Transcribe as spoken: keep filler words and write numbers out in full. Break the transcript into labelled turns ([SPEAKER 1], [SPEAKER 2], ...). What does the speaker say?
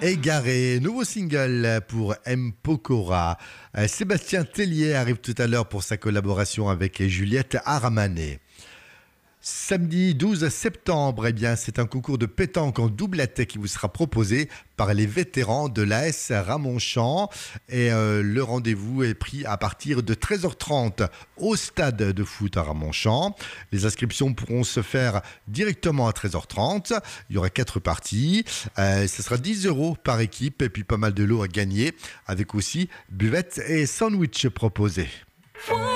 [SPEAKER 1] Égaré, nouveau single pour M. Pokora. Euh, Sébastien Tellier arrive tout à l'heure pour sa collaboration avec Juliette Armanet. Samedi douze septembre, eh bien, c'est un concours de pétanque en doublette qui vous sera proposé par les vétérans de l'A S Ramonchamp. Et euh, le rendez-vous est pris à partir de treize heures trente au stade de foot à Ramonchamp. Les inscriptions pourront se faire directement à treize heures trente. Il y aura quatre parties. Euh, ce sera dix euros par équipe et puis pas mal de lots à gagner avec aussi buvette et sandwich proposés.